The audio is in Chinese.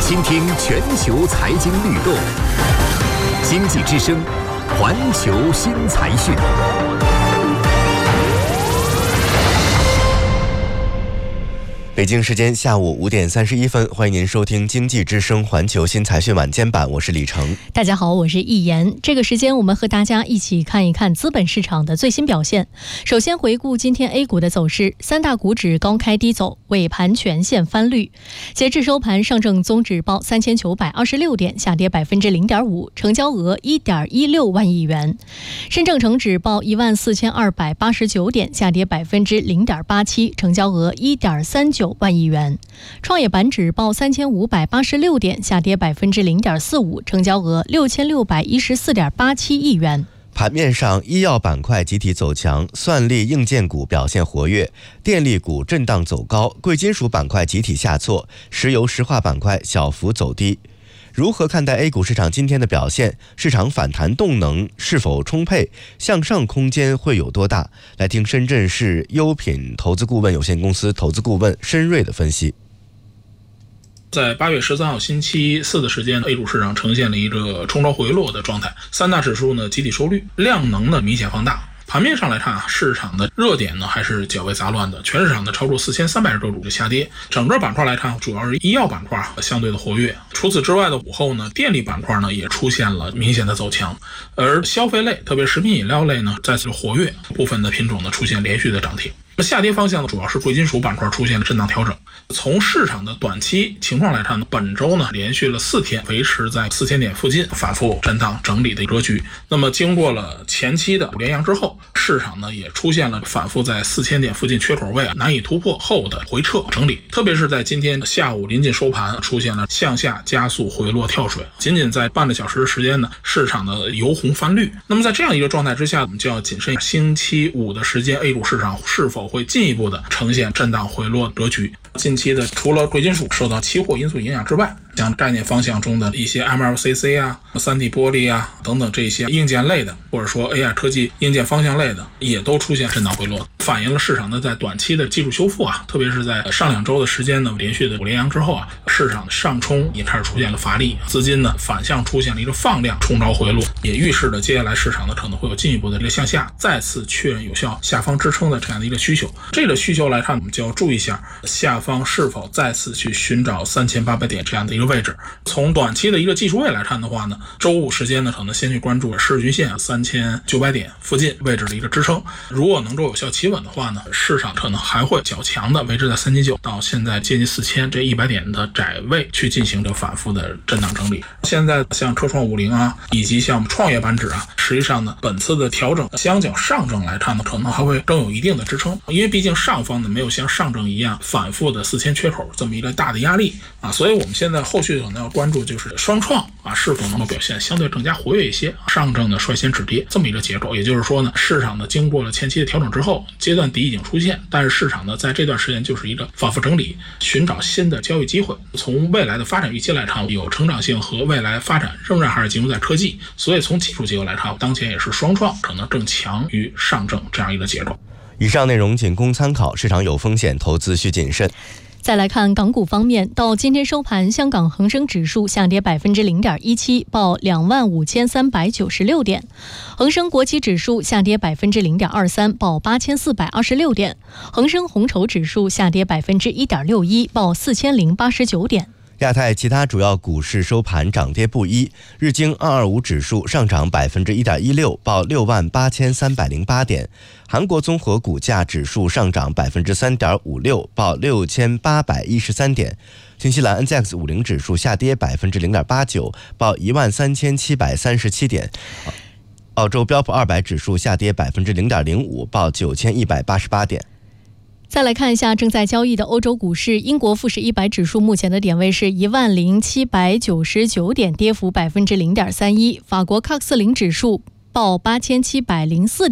倾听全球财经律动，经济之声，环球新财讯。北京时间下午5点31分，欢迎您收听经济之声环球新财讯晚间版，我是李成。 大家好，我是易言。这个时间我们和大家一起看一看资本市场的最新表现。首先回顾今天 A 股的走势，三大股指高开低走，尾盘全线翻绿。截至收盘，上证综指报3926点，下跌0.5%，成交额1.16万亿元。深证成指报14289点，下跌0.87%，成交额1.39万亿元。创业板指报3586点，下跌0.45%，成交额6614.87亿元。 盘面上，医药板块集体走强，算力硬件股表现活跃，电力股震荡走高，贵金属板块集体下挫，石油石化板块小幅走低。如何看待 A 股市场今天的表现？市场反弹动能是否充沛？向上空间会有多大？来听深圳市优品投资顾问有限公司投资顾问申瑞的分析。 在8月13号星期四的时间 A 股市场呈现了一个冲高回落的状态，三大指数呢集体收绿，量能呢明显放大。盘面上来看市场的热点呢还是较为杂乱的，全市场的超过4300只个股的下跌。整个板块来看，主要是医药板块相对的活跃。除此之外的午后呢，电力板块呢也出现了明显的走强，而消费类，特别食品饮料类呢再次活跃，部分的品种呢出现连续的涨停。下跌方向呢，主要是贵金属板块出现了震荡调整。从市场的短期情况来看呢，本周呢连续了4天维持在4000点附近反复震荡整理的格局。那么经过了前期的连阳之后，市场呢也出现了反复在4000点附近缺口位难以突破后的回撤整理。特别是在今天下午临近收盘，出现了向下加速回落跳水，仅仅在半个小时的时间呢，市场的由红翻绿。那么在这样一个状态之下，我们就要谨慎星期五的时间 A 股市场是否会进一步的呈现震荡回落格局。近期的除了贵金属受到期货因素影响之外，像概念方向中的一些 MLCC 啊、3D 玻璃啊等等这些硬件类的，或者说 AI 科技硬件方向类的，也都出现震荡回落，反映了市场呢在短期的技术修复啊，特别是在上2周的时间呢连续的连阳之后啊，市场的上冲也开始出现了乏力，资金呢反向出现了一个放量冲高回落，也预示着接下来市场呢可能会有进一步的这个向下再次确认有效下方支撑的这样的一个需求。这个需求来看，我们就要注意一下下方是否再次去寻找3800点这样的一个位置。从短期的一个技术位来看的话呢，周五时间呢可能先去关注十日均线3900点附近位置的一个支撑，如果能够有效企稳的话呢，市场可能还会较强的维持在3900到现在接近4000这100点的窄位去进行着反复的震荡整理。现在像科创50啊，以及像创业板指啊，实际上呢本次的调整相较上证来看呢，可能还会更有一定的支撑，因为毕竟上方呢没有像上证一样反复的4000缺口这么一个大的压力啊，所以我们现在后续可能要关注就是双创啊是否能够表现相对更加活跃一些，上证呢率先止跌这么一个结构。也就是说呢，市场呢经过了前期的调整之后，阶段底已经出现，但是市场呢在这段时间就是一个反复整理，寻找新的交易机会。从未来的发展预期来看，有成长性和未来发展仍然还是集中在科技，所以从技术结构来看，当前也是双创可能更强于上证这样一个结构。 以上内容仅供参考，市场有风险，投资需谨慎。 再来看港股方面，到今天收盘，香港恒生指数下跌0.17%，报25396点；恒生国企指数下跌0.23%，报8426点；恒生红筹指数下跌1.61%，报4089点。 亚太其他主要股市收盘涨跌不一，日经225指数上涨1.16%，报68308点；韩国综合股价指数上涨3.56%，报6813点；新西兰 NZX50 指数下跌0.89%，报13737点；澳洲标普200指数下跌0.05%，报9188点。 再来看一下正在交易的欧洲股市，英国富时100指数目前的点位是10799点，跌幅0.31%；法国CAC 40指数报8704点。